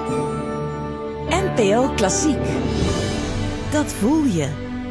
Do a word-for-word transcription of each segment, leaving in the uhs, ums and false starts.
N P O Klassiek. Dat voel je.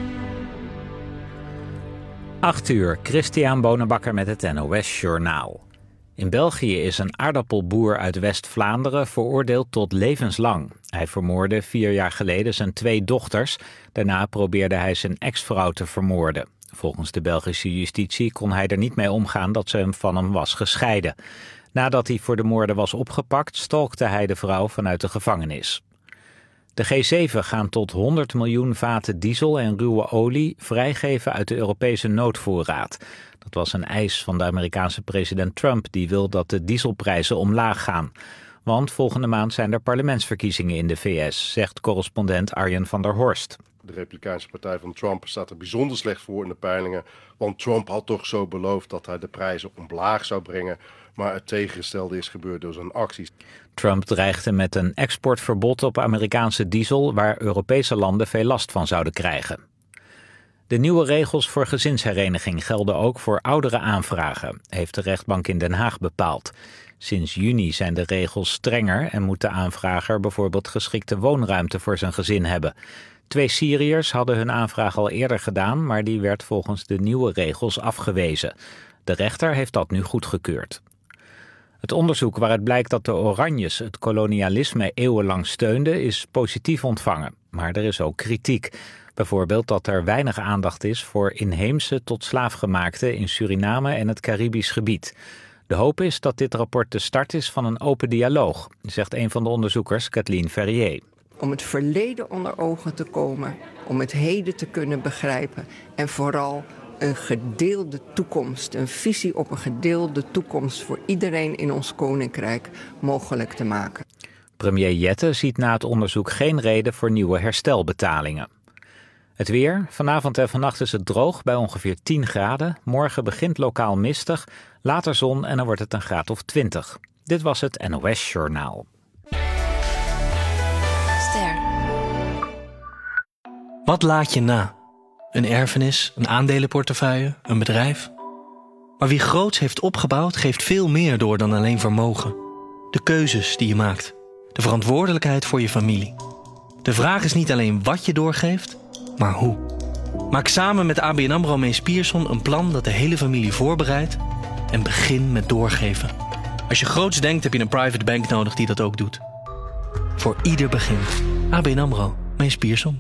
acht uur, Christian Bonenbakker met het N O S Journaal. In België is een aardappelboer uit West-Vlaanderen veroordeeld tot levenslang. Hij vermoordde vier jaar geleden zijn twee dochters. Daarna probeerde hij zijn ex-vrouw te vermoorden. Volgens de Belgische justitie kon hij er niet mee omgaan dat ze hem van hem was gescheiden. Nadat hij voor de moorden was opgepakt, stalkte hij de vrouw vanuit de gevangenis. De G zeven gaan tot honderd miljoen vaten diesel en ruwe olie vrijgeven uit de Europese noodvoorraad. Dat was een eis van de Amerikaanse president Trump, die wil dat de dieselprijzen omlaag gaan. Want volgende maand zijn er parlementsverkiezingen in de V S, zegt correspondent Arjen van der Horst. De Republikeinse partij van Trump staat er bijzonder slecht voor in de peilingen. Want Trump had toch zo beloofd dat hij de prijzen omlaag zou brengen. Maar het tegengestelde is gebeurd door zijn acties. Trump dreigde met een exportverbod op Amerikaanse diesel, waar Europese landen veel last van zouden krijgen. De nieuwe regels voor gezinshereniging gelden ook voor oudere aanvragen, heeft de rechtbank in Den Haag bepaald. Sinds juni zijn de regels strenger en moet de aanvrager bijvoorbeeld geschikte woonruimte voor zijn gezin hebben. Twee Syriërs hadden hun aanvraag al eerder gedaan, maar die werd volgens de nieuwe regels afgewezen. De rechter heeft dat nu goedgekeurd. Het onderzoek waaruit blijkt dat de Oranjes het kolonialisme eeuwenlang steunden is positief ontvangen. Maar er is ook kritiek. Bijvoorbeeld dat er weinig aandacht is voor inheemse tot slaafgemaakte in Suriname en het Caribisch gebied. De hoop is dat dit rapport de start is van een open dialoog, zegt een van de onderzoekers, Kathleen Ferrier. Om het verleden onder ogen te komen, om het heden te kunnen begrijpen en vooral een gedeelde toekomst, een visie op een gedeelde toekomst voor iedereen in ons koninkrijk mogelijk te maken. Premier Jette ziet na het onderzoek geen reden voor nieuwe herstelbetalingen. Het weer. Vanavond en vannacht is het droog bij ongeveer tien graden. Morgen begint lokaal mistig, later zon en dan wordt het een graad of twintig. Dit was het N O S Journaal. Ster. Wat laat je na? Een erfenis, een aandelenportefeuille, een bedrijf? Maar wie groots heeft opgebouwd, geeft veel meer door dan alleen vermogen. De keuzes die je maakt. De verantwoordelijkheid voor je familie. De vraag is niet alleen wat je doorgeeft, maar hoe. Maak samen met A B N AMRO Mees Pierson een plan dat de hele familie voorbereidt en begin met doorgeven. Als je groots denkt heb je een private bank nodig die dat ook doet. Voor ieder begin. A B N AMRO Mees Pierson.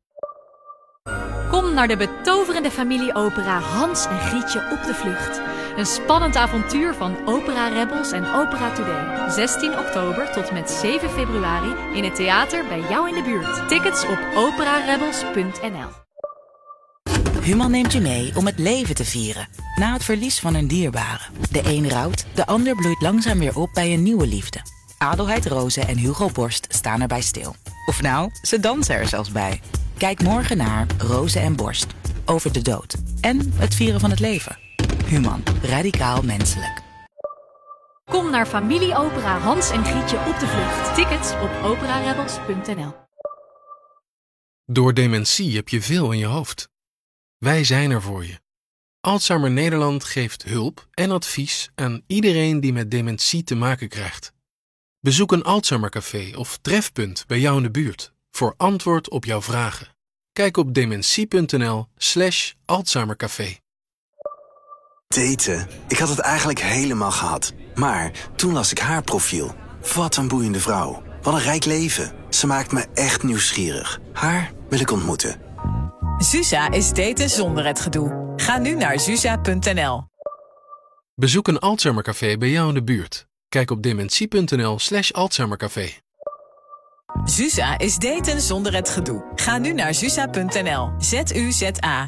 Kom naar de betoverende familieopera Hans en Grietje op de vlucht. Een spannend avontuur van Opera Rebels en Opera Today. zestien oktober tot met zeven februari in het theater bij jou in de buurt. Tickets op opera rebels punt n l. Human neemt je mee om het leven te vieren. Na het verlies van een dierbare. De een rouwt, de ander bloeit langzaam weer op bij een nieuwe liefde. Adelheid Rozen en Hugo Borst staan erbij stil. Of nou, ze dansen er zelfs bij. Kijk morgen naar Rozen en Borst. Over de dood. En het vieren van het leven. Human. Radicaal menselijk. Kom naar familieopera Hans en Grietje op de vlucht. Tickets op opera rebels punt n l. Door dementie heb je veel in je hoofd. Wij zijn er voor je. Alzheimer Nederland geeft hulp en advies aan iedereen die met dementie te maken krijgt. Bezoek een Alzheimercafé of trefpunt bij jou in de buurt voor antwoord op jouw vragen. Kijk op dementie.nl slash Alzheimercafé. Daten. Ik had het eigenlijk helemaal gehad. Maar toen las ik haar profiel. Wat een boeiende vrouw. Wat een rijk leven. Ze maakt me echt nieuwsgierig. Haar wil ik ontmoeten. Zuza is daten zonder het gedoe. Ga nu naar zuza punt n l. Bezoek een Alzheimercafé bij jou in de buurt. Kijk op dementie.nl slash Alzheimercafé. Zuza is daten zonder het gedoe. Ga nu naar zuza punt n l. Z U Z A.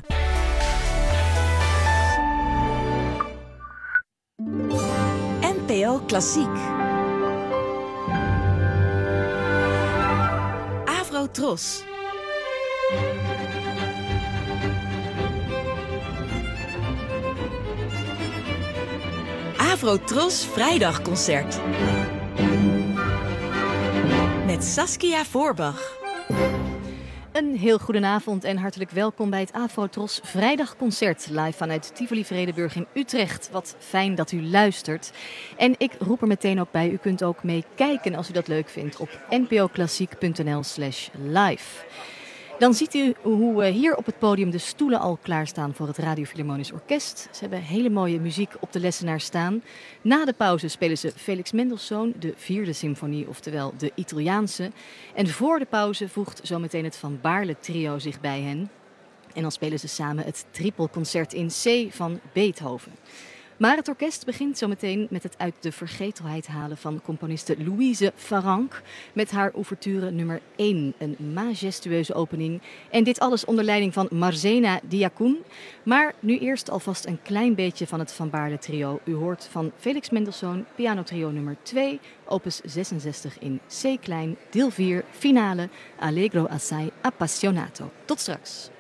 N P O Klassiek. Avrotros. Avrotros Vrijdagconcert. Met Saskia Voorbach. Een heel goedenavond en hartelijk welkom bij het Afrotros Vrijdagconcert live vanuit Tivoli Vredenburg in Utrecht. Wat fijn dat u luistert. En ik roep er meteen ook bij, u kunt ook meekijken als u dat leuk vindt op npoklassiek.nl slash live. Dan ziet u hoe hier op het podium de stoelen al klaarstaan voor het Radio Philharmonisch Orkest. Ze hebben hele mooie muziek op de lessenaar staan. Na de pauze spelen ze Felix Mendelssohn, de vierde symfonie, oftewel de Italiaanse. En voor de pauze voegt zometeen het Van Baarle trio zich bij hen. En dan spelen ze samen het Tripelconcert in C van Beethoven. Maar het orkest begint zometeen met het uit de vergetelheid halen van componiste Louise Farrenc met haar ouverture nummer één. Een majestueuze opening. En dit alles onder leiding van Marzena Diacun. Maar nu eerst alvast een klein beetje van het Van Baarle trio. U hoort van Felix Mendelssohn, pianotrio nummer twee, opus zesenzestig in C klein, deel vier, finale, Allegro assai appassionato. Tot straks.